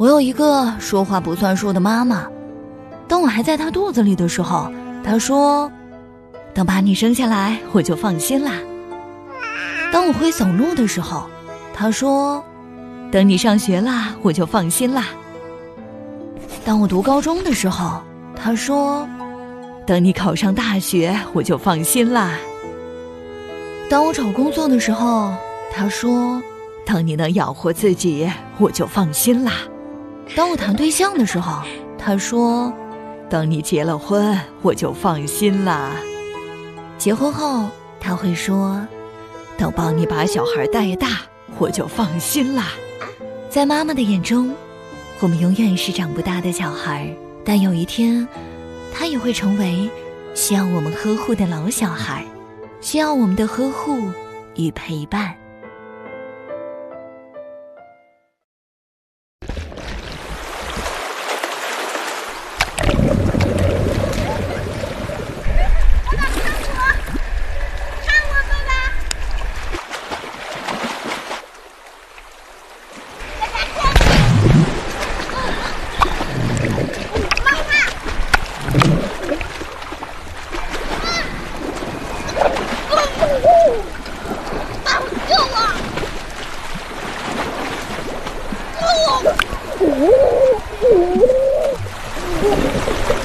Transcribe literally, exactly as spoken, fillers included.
我有一个说话不算数的妈妈，当我还在她肚子里的时候，她说，等把你生下来我就放心啦。当我会走路的时候，她说，等你上学啦我就放心啦。当我读高中的时候，她说，等你考上大学我就放心啦。当我找工作的时候，她说，等你能养活自己我就放心啦。当我谈对象的时候，她说，等你结了婚我就放心啦。结婚后她会说，等帮你把小孩带大我就放心啦。在妈妈的眼中，我们永远是长不大的小孩，但有一天她也会成为需要我们呵护的老小孩，需要我们的呵护与陪伴。